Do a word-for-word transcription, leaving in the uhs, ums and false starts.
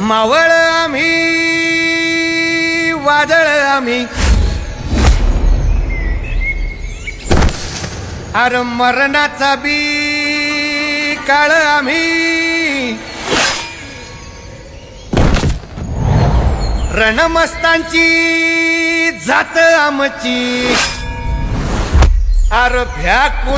मावळ आम्ही वादळ आम्ही अर मरणाचा बी काळ आम्ही रणमस्तांची जात आमची अर भ्या